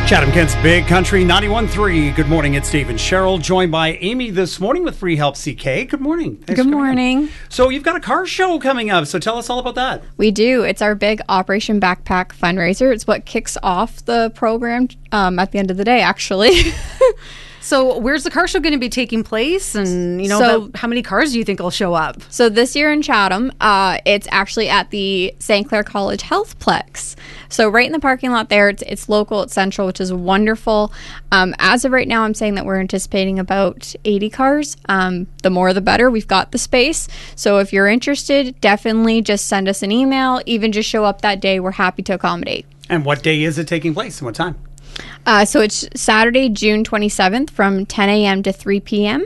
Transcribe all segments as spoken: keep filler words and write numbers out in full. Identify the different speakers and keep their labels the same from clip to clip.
Speaker 1: Chatham-Kent's Big Country ninety-one point three. Good morning, it's Steve and Cheryl, joined by Amy this morning with Free Help C K. Good morning. Thanks
Speaker 2: Good morning.
Speaker 1: So you've got a car show coming up, so tell us all about that.
Speaker 2: We do. It's our big Operation Backpack fundraiser. It's what kicks off the program um, at the end of the day, actually.
Speaker 3: So where's the car show going to be taking place? And, you know,
Speaker 2: So-
Speaker 3: about how many cars do you think will show up?
Speaker 2: So this year in Chatham, uh, it's actually at the Saint Clair College Healthplex. So right in the parking lot there, it's, it's local, it's central, which is wonderful. Um, as of right now, I'm saying that we're anticipating about eighty cars. Um, the more the better. We've got the space. So if you're interested, definitely just send us an email. Even just show up that day. We're happy to accommodate.
Speaker 1: And what day is it taking place and what time?
Speaker 2: Uh, so it's Saturday, June twenty-seventh from ten a.m. to three p.m.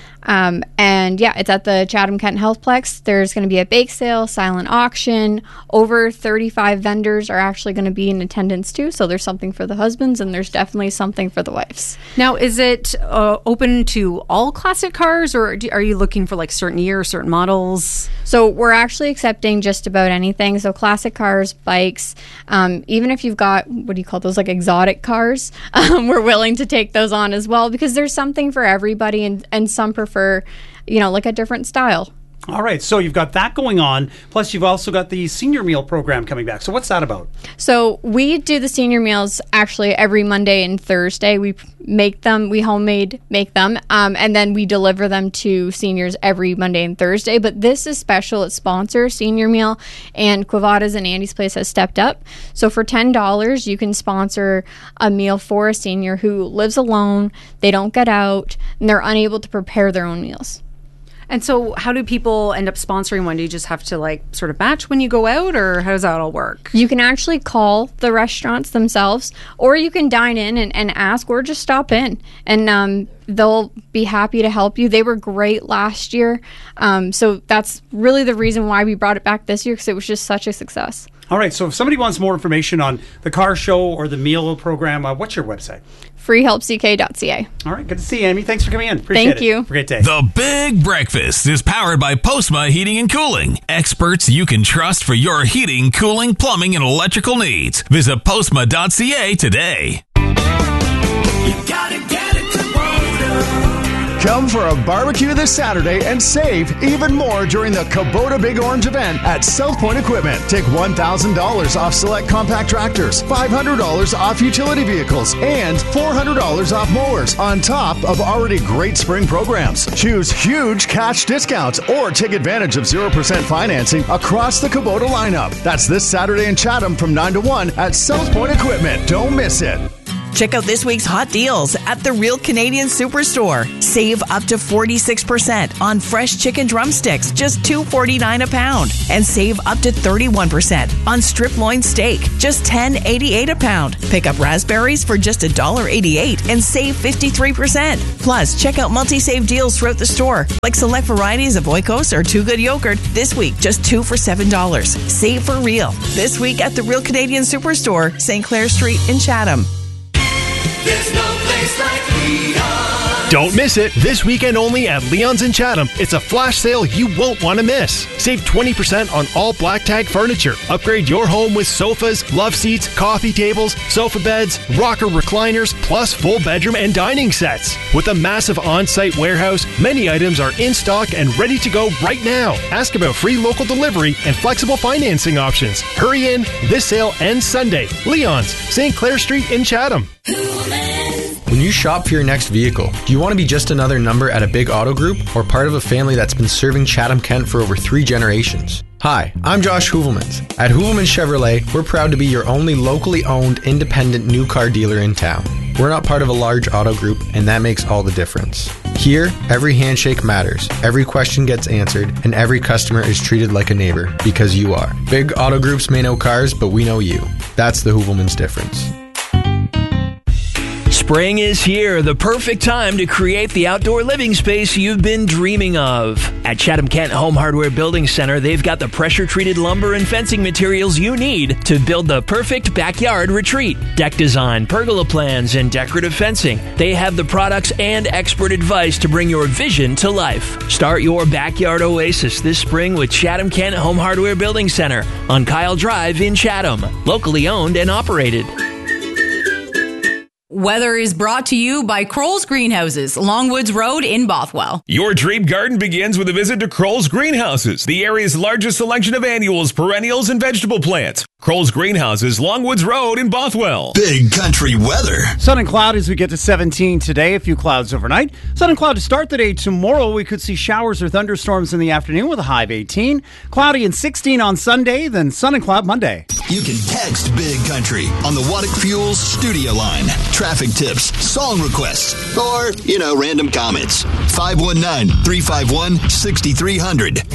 Speaker 2: Um, and yeah, it's at the Chatham-Kent Healthplex. There's going to be a bake sale, silent auction. Over thirty-five vendors are actually going to be in attendance too. So there's something for the husbands and there's definitely something for the wives.
Speaker 3: Now, is it uh, open to all classic cars, or do, are you looking for like certain years, certain models?
Speaker 2: So we're actually accepting just about anything. So classic cars, bikes, um, even if you've got, what do you call those, like exotic cars, um, we're willing to take those on as well because there's something for everybody and, and some prefer, you know, like a different style.
Speaker 1: All right, so you've got that going on, plus you've also got the senior meal program coming back. So what's that about?
Speaker 2: So we do the senior meals actually every Monday and Thursday. We make them, we homemade make them, um, and then we deliver them to seniors every Monday and Thursday. But this is special. It's sponsor senior meal, and Quavadas and Andy's Place has stepped up. So for ten dollars, you can sponsor a meal for a senior who lives alone, they don't get out, and they're unable to prepare their own meals.
Speaker 3: And so how do people end up sponsoring one? Do you just have to like sort of batch when you go out, or how does that all work?
Speaker 2: You can actually call the restaurants themselves, or you can dine in and, and ask, or just stop in, and um, they'll be happy to help you. They were great last year, um, so that's really the reason why we brought it back this year, because it was just such a success.
Speaker 1: All right, so if somebody wants more information on the car show or the meal program, uh, what's your website?
Speaker 2: free help c k dot c a.
Speaker 1: All right, good to see you, Amy. Thanks for coming in. Appreciate
Speaker 2: Thank
Speaker 1: it.
Speaker 2: you.
Speaker 1: Have a great day.
Speaker 4: The Big Breakfast is powered by Postma Heating and Cooling. Experts you can trust for your heating, cooling, plumbing, and electrical needs. Visit postma dot c a today.
Speaker 5: You gotta get it Kubota.
Speaker 6: Come for a barbecue this Saturday and save even more during the Kubota Big Orange event at South Point Equipment. Take one thousand dollars off select compact tractors, five hundred dollars off utility vehicles, and four hundred dollars off mowers on top of already great spring programs. Choose huge cash discounts or take advantage of zero percent financing across the Kubota lineup. That's this Saturday in Chatham from nine to one at South Point Equipment. Don't miss it.
Speaker 7: Check out this week's hot deals at the Real Canadian Superstore. Save up to forty-six percent on fresh chicken drumsticks, just two dollars and forty-nine cents a pound. And save up to thirty-one percent on strip loin steak, just ten dollars and eighty-eight cents a pound. Pick up raspberries for just one dollar and eighty-eight cents and save fifty-three percent. Plus, check out multi-save deals throughout the store, like select varieties of Oikos or Too Good yogurt. This week, just two for seven dollars. Save for real. This week at the Real Canadian Superstore, Saint Clair Street in Chatham.
Speaker 5: There's no place like Leon.
Speaker 8: Don't miss it. This weekend only at Leon's in Chatham. It's a flash sale you won't want to miss. Save twenty percent on all Black Tag furniture. Upgrade your home with sofas, love seats, coffee tables, sofa beds, rocker recliners, plus full bedroom and dining sets. With a massive on-site warehouse, many items are in stock and ready to go right now. Ask about free local delivery and flexible financing options. Hurry in. This sale ends Sunday. Leon's, Saint Clair Street in Chatham.
Speaker 9: When you shop for your next vehicle, do you want to be just another number at a big auto group or part of a family that's been serving Chatham-Kent for over three generations? Hi, I'm Josh Hoovelmans. At Hoovelmans Chevrolet, we're proud to be your only locally owned, independent new car dealer in town. We're not part of a large auto group, and that makes all the difference. Here, every handshake matters, every question gets answered, and every customer is treated like a neighbor, because you are. Big auto groups may know cars, but we know you. That's the Hoovelmans difference.
Speaker 10: Spring is here, the perfect time to create the outdoor living space you've been dreaming of. At Chatham-Kent Home Hardware Building Center, they've got the pressure-treated lumber and fencing materials you need to build the perfect backyard retreat. Deck design, pergola plans, and decorative fencing. They have the products and expert advice to bring your vision to life. Start your backyard oasis this spring with Chatham-Kent Home Hardware Building Center on Kyle Drive in Chatham. Locally owned and operated.
Speaker 11: Weather is brought to you by Kroll's Greenhouses, Longwoods Road in Bothwell.
Speaker 12: Your dream garden begins with a visit to Kroll's Greenhouses, the area's largest selection of annuals, perennials, and vegetable plants. Kroll's Greenhouses, Longwoods Road in Bothwell.
Speaker 13: Big country weather.
Speaker 1: Sun and cloud as we get to seventeen today, a few clouds overnight. Sun and cloud to start the day tomorrow. We could see showers or thunderstorms in the afternoon with a high of eighteen. Cloudy and sixteen on Sunday, then sun and cloud Monday.
Speaker 13: You can text Big Country on the Waddick Fuels studio line. Traffic tips, song requests, or, you know, random comments. five one nine, three five one, six three zero zero.